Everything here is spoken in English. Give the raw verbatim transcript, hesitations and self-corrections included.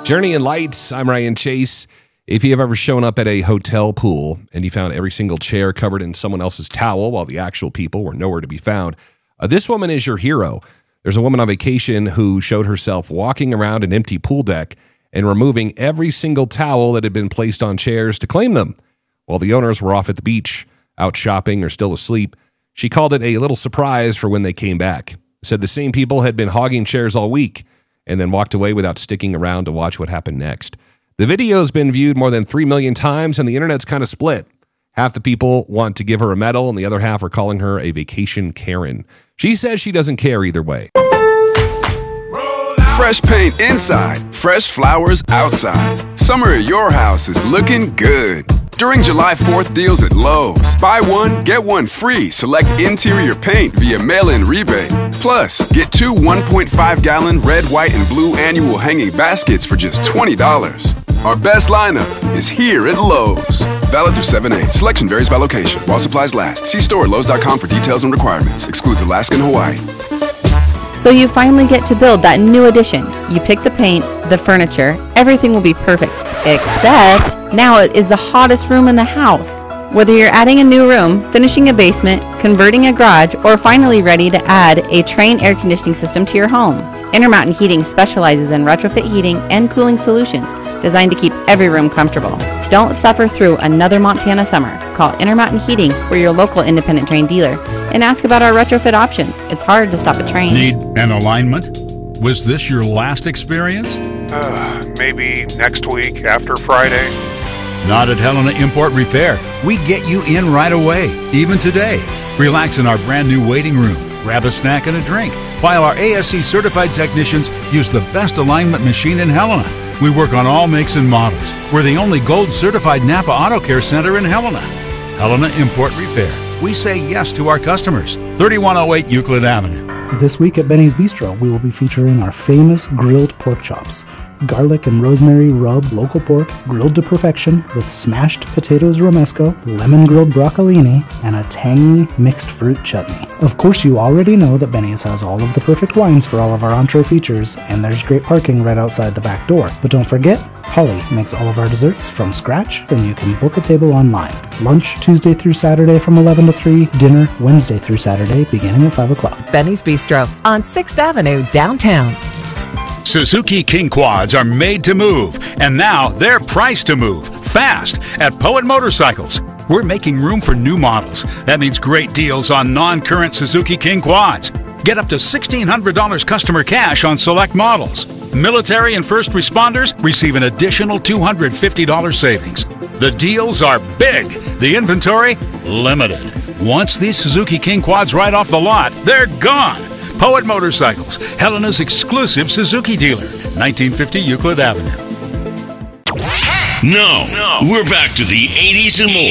Journey and Lights, I'm Ryan Chase. If you have ever shown up at a hotel pool and you found every single chair covered in someone else's towel while the actual people were nowhere to be found, uh, this woman is your hero. There's a woman on vacation who showed herself walking around an empty pool deck and removing every single towel that had been placed on chairs to claim them. While the owners were off at the beach, out shopping or still asleep, she called it a little surprise for when they came back. Said the same people had been hogging chairs all week and then walked away without sticking around to watch what happened next. The video's been viewed more than three million times, and the internet's kind of split. Half the people want to give her a medal, and the other half are calling her a vacation Karen. She says she doesn't care either way. Fresh paint inside, fresh flowers outside. Summer at your house is looking good. During July fourth deals at Lowe's, buy one, get one free. Select interior paint via mail-in rebate. Plus, get two one point five gallon red, white, and blue annual hanging baskets for just twenty dollars. Our best lineup is here at Lowe's. Valid through seven eight. Selection varies by location. While supplies last. See store at Lowe's dot com for details and requirements. Excludes Alaska and Hawaii. So you finally get to build that new addition. You pick the paint, the furniture, everything will be perfect. Except now it is the hottest room in the house. Whether you're adding a new room, finishing a basement, converting a garage, or finally ready to add a Trane air conditioning system to your home, Intermountain Heating specializes in retrofit heating and cooling solutions designed to keep every room comfortable. Don't suffer through another Montana summer. Call Intermountain Heating for your local independent Trane dealer and ask about our retrofit options. It's hard to stop a Trane. Need an alignment? Was this your last experience? Uh, maybe next week after Friday. Not at Helena Import Repair. We get you in right away, even today. Relax in our brand new waiting room. Grab a snack and a drink, while our A S C certified technicians use the best alignment machine in Helena. We work on all makes and models. We're the only gold certified Napa Auto Care Center in Helena. Helena Import Repair. We say yes to our customers. thirty-one oh eight Euclid Avenue. This week at Benny's Bistro, we will be featuring our famous grilled pork chops. Garlic and rosemary rub local pork grilled to perfection with smashed potatoes romesco, lemon grilled broccolini, and a tangy mixed fruit chutney. Of course, you already know that Benny's has all of the perfect wines for all of our entree features, and there's great parking right outside the back door. But don't forget, Holly makes all of our desserts from scratch, and you can book a table online. Lunch Tuesday through Saturday from eleven to three, dinner Wednesday through Saturday beginning at five o'clock. Benny's Bistro on sixth Avenue, downtown. Suzuki King Quads are made to move, and now they're priced to move fast at Poet Motorcycles. We're making room for new models. That means great deals on non-current Suzuki King Quads. Get up to sixteen hundred dollars customer cash on select models. Military and first responders receive an additional two hundred fifty dollars savings. The deals are big. The inventory, limited. Once these Suzuki King Quads ride off the lot, they're gone. Poet Motorcycles, Helena's exclusive Suzuki dealer, nineteen fifty Euclid Avenue. No, no, we're back to the eighties and more.